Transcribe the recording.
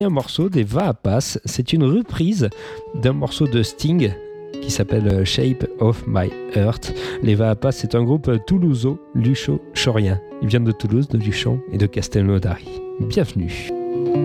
Un morceau des Vaapas, c'est une reprise d'un morceau de Sting qui s'appelle Shape of My Heart. Les Vaapas, c'est un groupe toulouso-lucho-chorien. Ils viennent de Toulouse, de Luchon et de Castelnaudary. Bienvenue.